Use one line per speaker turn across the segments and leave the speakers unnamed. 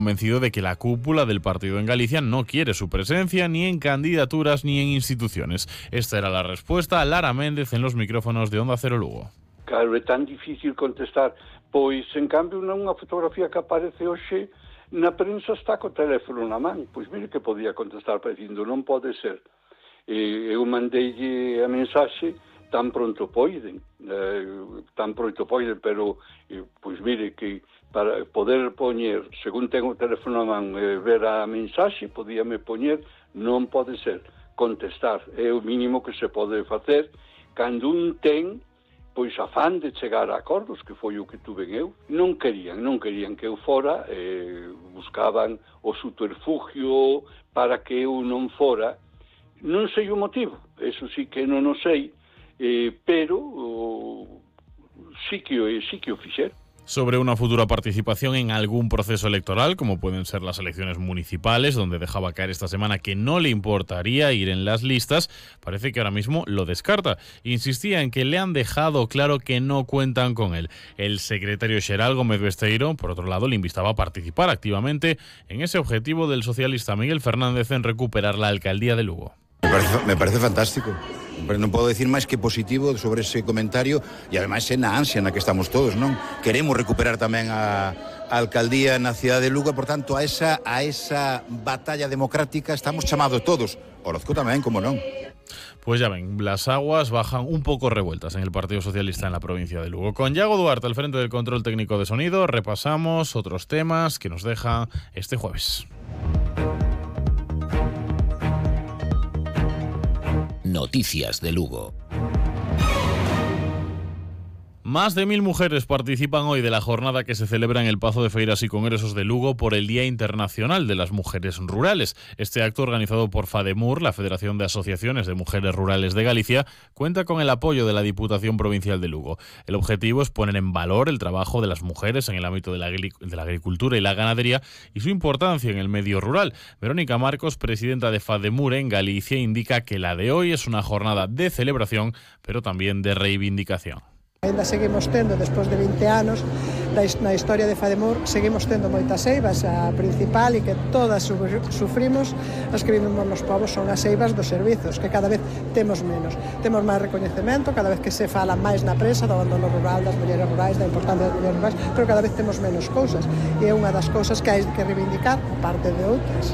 convencido de que la cúpula del partido en Galicia no quiere su presencia ni en candidaturas ni en instituciones. Esta era la respuesta a Lara Méndez en los micrófonos de Onda Cero Lugo.
Claro, é tan difícil contestar, pois, en cambio, nunha fotografía que aparece hoxe na prensa está co teléfono na man, pois mire que podía contestar dicindo, non pode ser. Eu mandeille a mensaxe tan pronto poiden, pero, pois mire que para poder poñer, según tengo o teléfono na man, ver a mensaxe, podíame poñer, non pode ser. Contestar é o mínimo que se pode facer cando un ten pois afán de chegar a acordos, que foi o que tuve eu. Non querían que eu fora, buscaban o subterfugio para que eu non fora. Non sei o motivo, eso sí que non o sei, pero sí que o fixeron.
Sobre una futura participación en algún proceso electoral, como pueden ser las elecciones municipales, donde dejaba caer esta semana que no le importaría ir en las listas, parece que ahora mismo lo descarta. Insistía en que le han dejado claro que no cuentan con él. El secretario xeral Gómez Besteiro, por otro lado, le invitaba a participar activamente en ese objetivo del socialista Miguel Fernández en recuperar la alcaldía de Lugo.
Me parece fantástico. Non podo decir máis que positivo sobre ese comentario e ademais é na ansia na que estamos todos, non? Queremos recuperar tamén a alcaldía na cidade de Lugo, por tanto a esa batalla democrática estamos chamados todos. Orozco tamén, como non.
Pues ya ven, las aguas bajan un poco revueltas en el Partido Socialista en la provincia de Lugo. Con Yago Duarte al frente del control técnico de sonido, repasamos otros temas que nos deja este jueves.
Noticias de Lugo.
Más de 1000 mujeres participan hoy de la jornada que se celebra en el Pazo de Feiras y Congresos de Lugo por el Día Internacional de las Mujeres Rurales. Este acto, organizado por FADEMUR, la Federación de Asociaciones de Mujeres Rurales de Galicia, cuenta con el apoyo de la Diputación Provincial de Lugo. El objetivo es poner en valor el trabajo de las mujeres en el ámbito de la agricultura y la ganadería y su importancia en el medio rural. Verónica Marcos, presidenta de FADEMUR en Galicia, indica que la de hoy es una jornada de celebración, pero también de reivindicación.
Ainda seguimos tendo, despois de 20 anos na historia de FADEMUR, seguimos tendo moitas eivas. A principal e que todas sufrimos as que vivimos nos povos son as eivas dos servizos, que cada vez temos menos. Temos máis recoñecemento, cada vez que se fala máis na prensa do abandono rural, das mulleres rurais, da importancia das mulleres rurais, pero cada vez temos menos cousas. E é unha das cousas que hai que reivindicar, parte de outras.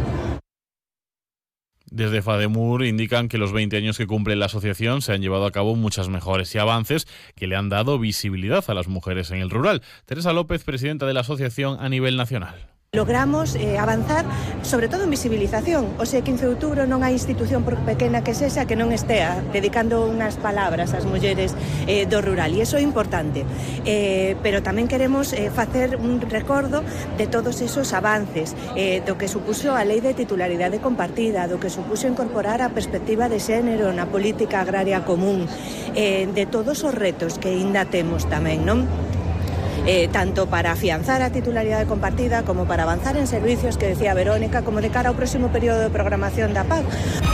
Desde FADEMUR indican que los 20 años que cumple la asociación se han llevado a cabo muchas mejoras y avances que le han dado visibilidad a las mujeres en el rural. Teresa López, presidenta de la asociación a nivel nacional.
Logramos avanzar, sobre todo en visibilización. O sea, 15 de outubro non hai institución por pequena que sexa que non estea dedicando unhas palabras ás mulleres do rural, e iso é importante. Pero tamén queremos facer un recordo de todos esos avances, do que supuxo a lei de titularidade compartida, do que supuxo incorporar a perspectiva de xénero na política agraria común, de todos os retos que ainda temos tamén, non? Tanto para afianzar a titularidade compartida como para avanzar en servicios que decía Verónica, como de cara ao próximo período de programación da PAC.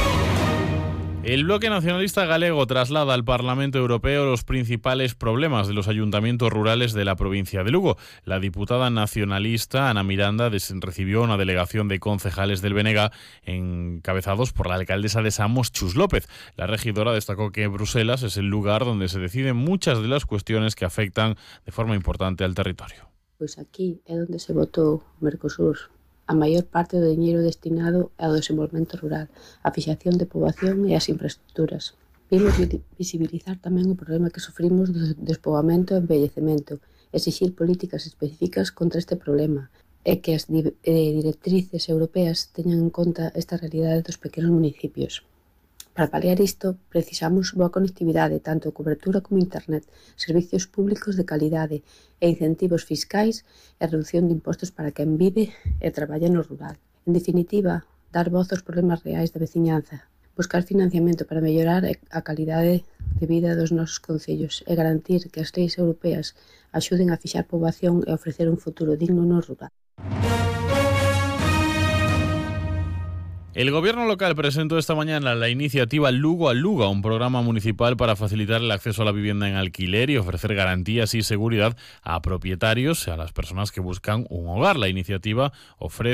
El bloque nacionalista galego traslada al Parlamento Europeo los principales problemas de los ayuntamientos rurales de la provincia de Lugo. La diputada nacionalista Ana Miranda recibió una delegación de concejales del BNG encabezados por la alcaldesa de Samos, Chus López. La regidora destacó que Bruselas es el lugar donde se deciden muchas de las cuestiones que afectan de forma importante al territorio.
Pois aquí é onde se votou Mercosur. A maior parte do diñeiro destinado ao desenvolvemento rural, a fixación de poboación e as infraestructuras. Vimos visibilizar tamén o problema que sufrimos do despoboamento e envellecemento, exixir políticas específicas contra este problema e que as directrices europeas teñan en conta esta realidade dos pequenos municipios. Para paliar isto, precisamos boa conectividade, tanto cobertura como internet, servicios públicos de calidade e incentivos fiscais e reducción de impostos para quen vive e traballa no rural. En definitiva, dar voz aos problemas reais da veciñanza, buscar financiamento para mellorar a calidade de vida dos nosos concellos e garantir que as leis europeas axuden a fixar poboación e ofrecer un futuro digno no rural.
El gobierno local presentó esta mañana la iniciativa Lugo a Luga, un programa municipal para facilitar el acceso a la vivienda en alquiler y ofrecer garantías y seguridad a propietarios y a las personas que buscan un hogar. La iniciativa ofrece